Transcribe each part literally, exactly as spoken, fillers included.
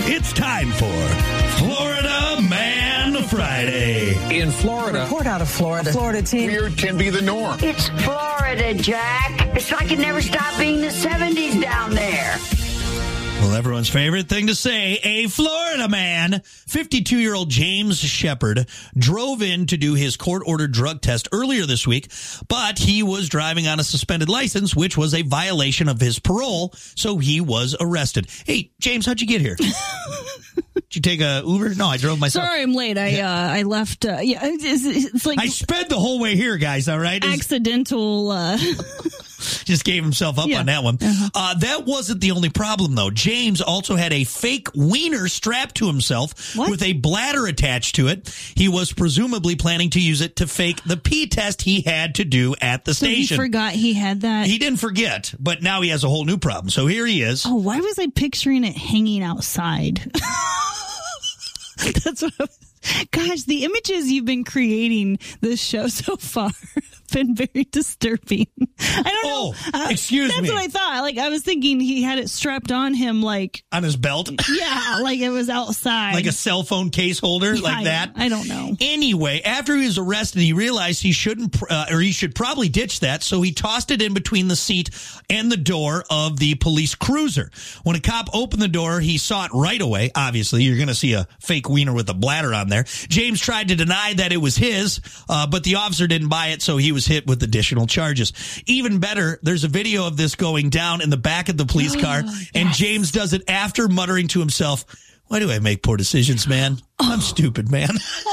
It's time for Florida Man Friday. In Florida. Report out of Florida. Florida team. Weird can be the norm. It's Florida, Jack. It's like it never stopped being the seventies down there. Well, everyone's favorite thing to say, a Florida man, fifty-two-year-old James Shepard, drove in to do his court-ordered drug test earlier this week, but he was driving on a suspended license, which was a violation of his parole, so he was arrested. Hey, James, how'd you get here? Did you take a Uber? No, I drove myself. Sorry, I'm late. I uh, I left. Uh, yeah, it's, it's like I sped the whole way here, guys. All right, accidental. Uh... Just gave himself up yeah. on that one. Uh-huh. Uh, that wasn't the only problem, though. James also had a fake wiener strapped to himself what? with a bladder attached to it. He was presumably planning to use it to fake the pee test he had to do at the so station. He forgot he had that. He didn't forget, but now he has a whole new problem. So here he is. Oh, why was I picturing it hanging outside? That's what I was, gosh, the images you've been creating this show so far have been very disturbing. I don't oh, know. Uh, excuse that's me. That's what I thought. Like, I was thinking he had it strapped on him, like on his belt. Yeah, like it was outside, like a cell phone case holder, yeah, like I, that. I don't know. Anyway, after he was arrested, he realized he shouldn't, uh, or he should probably ditch that. So he tossed it in between the seat and the door of the police cruiser. When a cop opened the door, he saw it right away. Obviously, you're going to see a fake wiener with a bladder on there. James tried to deny that it was his, uh, but the officer didn't buy it, so he was hit with additional charges. Even better, there's a video of this going down in the back of the police car, oh, yes. and James does it after muttering to himself, "Why do I make poor decisions, man? I'm stupid, man."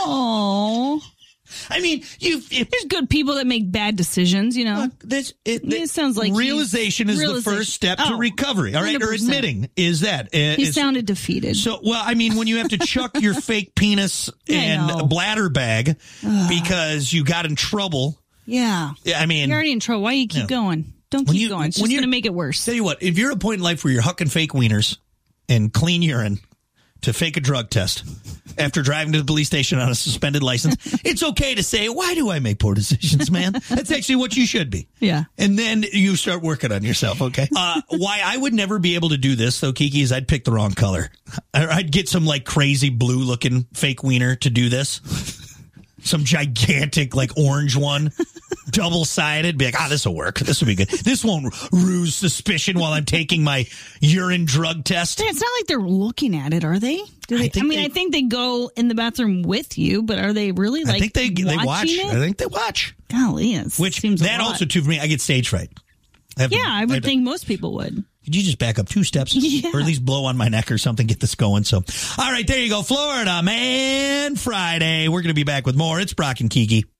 Oh. I mean, you. There's good people that make bad decisions, you know. Look, this, it, it, it sounds like realization is realization. the first step oh, to recovery. All right, one hundred percent. or admitting is that. Uh, he is, sounded defeated. So, well, I mean, when you have to chuck your fake penis and know. bladder bag because you got in trouble. Yeah. I mean, you're already in trouble. Why do you keep yeah. going? Don't when keep you, going. It's when just you're, going to make it worse. Tell you what, if you're at a point in life where you're hucking fake wieners and clean urine to fake a drug test after driving to the police station on a suspended license, it's okay to say, "Why do I make poor decisions, man?" That's actually what you should be. Yeah. And then you start working on yourself, okay? Uh, why I would never be able to do this, though, Kiki, is I'd pick the wrong color. I'd get some, like, crazy blue-looking fake wiener to do this. Some gigantic, like, orange one, double-sided. Be like, ah, this will work. This will be good. This won't ruse suspicion while I'm taking my urine drug test. It's not like they're looking at it, are they? Do they I, I mean, they, I think they go in the bathroom with you, but are they really, like, I think they, they watch. It? I think they watch. Golly, it Which, seems that a lot. also, too, for me, I get stage fright. I have, yeah, I would I think most people would. Could you just back up two steps yeah. or at least blow on my neck or something, get this going? So, all right, there you go. Florida Man Friday. We're going to be back with more. It's Brock and Kiki.